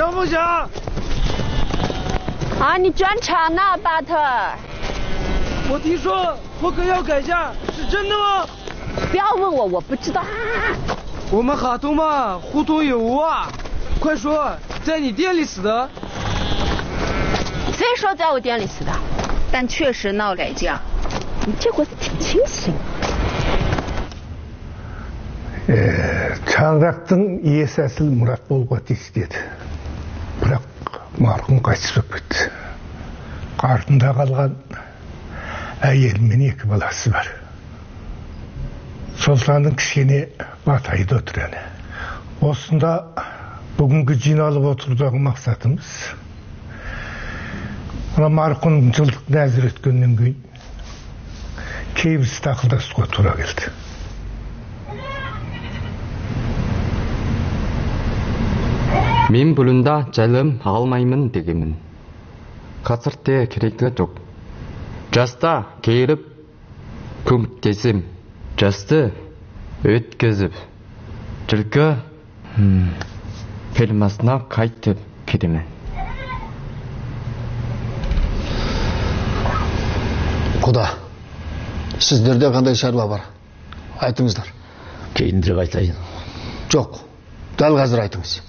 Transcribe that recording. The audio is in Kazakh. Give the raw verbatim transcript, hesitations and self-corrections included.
张凤霞。 啊，你专场呢，巴特？ 我听说破壳要改价，是真的吗？ 不要问我，我不知道。 我们哈通嘛，互通有无啊！快说，在你店里死的？ 谁说在我店里死的？但确实闹改价。你这会子挺清醒。 Чаңырақтың иесі әсіл Мұрат болуға тиіс деді. Бірақ марқұм қайтыс болып кетті. Артында қалған әйелімен екі баласы бар. Сұлтанның кішкене батайды отыр әне. Осында бүгінгі жиналып отырудағы мақсатымыз мына марқұмның жылдық нәзір өткеннен кейін кейбірсіз ақылдасуға тура келді. Мен бұлында жайлым алмаймын дегемін. Қазірде керегі жоқ. Жаста кейіріп, көмектесем, жасты өткізіп, жылғы фермасына қайтып келемін. Құда, сіздерде қандай шаруа бар? Айтыңыздар. Кейіндірек айтайын. Жоқ, дәл қазір айтыңыз.